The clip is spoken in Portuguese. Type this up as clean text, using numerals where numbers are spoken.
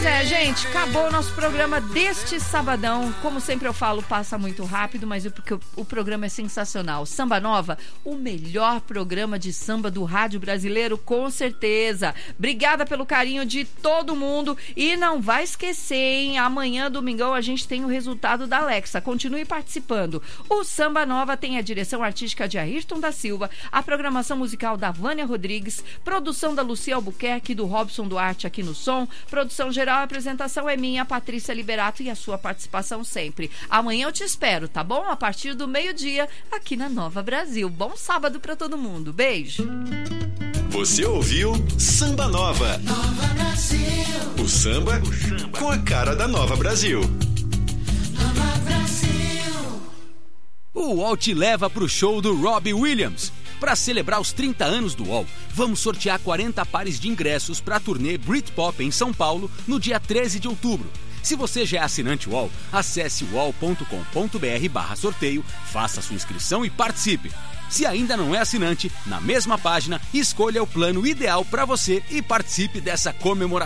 é, gente, acabou o nosso programa deste sabadão. Como sempre eu falo, passa muito rápido, mas porque o programa é sensacional. Samba Nova, o melhor programa de samba do rádio brasileiro, com certeza. Obrigada pelo carinho de todo mundo. E não vai esquecer, hein? Amanhã, domingão, a gente tem o resultado da Alexa. Continue participando. O Samba Nova tem a direção artística de Ayrton da Silva, a programação musical da Vânia Rodrigues, produção da Lucia Albuquerque e do Robson Duarte aqui no som. Produção geral, a apresentação é minha, Patrícia Liberato, e a sua participação sempre. Amanhã eu te espero, tá bom? A partir do meio-dia, aqui na Nova Brasil. Bom sábado pra todo mundo. Beijo. Você ouviu Samba Nova. Nova Brasil. O samba com a cara da Nova Brasil. Nova Brasil. O UOL te leva pro show do Robbie Williams. Para celebrar os 30 anos do UOL, vamos sortear 40 pares de ingressos para a turnê Britpop em São Paulo no dia 13 de outubro. Se você já é assinante UOL, acesse uol.com.br/sorteio, faça sua inscrição e participe. Se ainda não é assinante, na mesma página, escolha o plano ideal para você e participe dessa comemoração.